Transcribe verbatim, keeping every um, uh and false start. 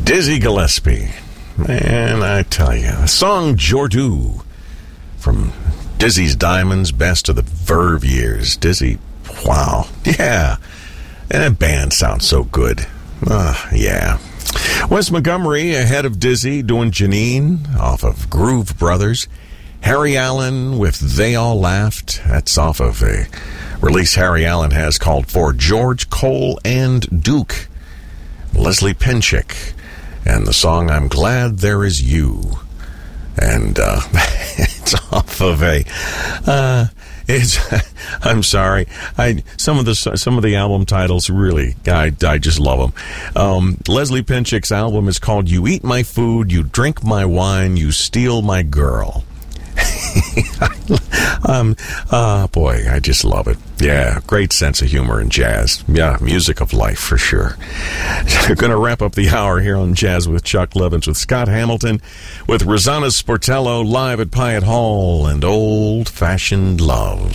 Dizzy Gillespie. Man, I tell you, the song Jordu from Dizzy's Diamonds, best of the Verve years. Dizzy, wow. Yeah. And that band sounds so good. Uh, yeah. Wes Montgomery ahead of Dizzy doing Janine off of Groove Brothers. Harry Allen with They All Laughed. That's off of a release Harry Allen has called For George, Cole, and Duke. Leslie Pinchik and the song I'm Glad There Is You. And uh, it's off of a... Uh, it's... I'm sorry. I some of the some of the album titles really, I, I just love them. Um, Leslie Pinchik's album is called You Eat My Food, You Drink My Wine, You Steal My Girl. um, oh boy, I just love it. Yeah, great sense of humor in jazz. Yeah, music of life for sure. We're going to wrap up the hour here on Jazz with Chuck Levins with Scott Hamilton, with Rosanna Sportello live at Pyatt Hall and Old Fashioned Love.